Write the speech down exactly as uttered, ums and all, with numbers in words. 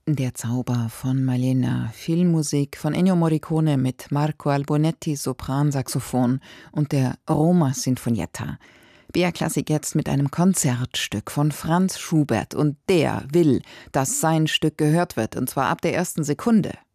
Der Zauber von Malena, Filmmusik von Ennio Morricone mit Marco Albonetti, Sopransaxophon und der Roma Sinfonietta. B R Klassik jetzt mit einem Konzertstück von Franz Schubert und der will, dass sein Stück gehört wird, und zwar ab der ersten Sekunde.